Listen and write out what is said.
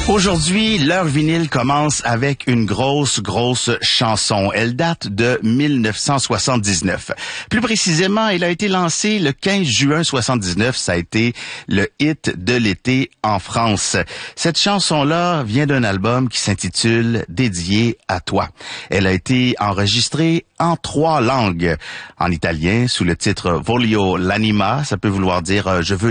Aujourd'hui, l'heure vinyle commence avec une grosse chanson. Elle date de 1979. Plus précisément, elle a été lancée le 15 juin 79. Ça a été le hit de l'été en France. Cette chanson-là vient d'un album qui s'intitule Dédié à toi. Elle a été enregistrée en 3 langues. En italien, sous le titre Voglio l'anima, ça peut vouloir dire je veux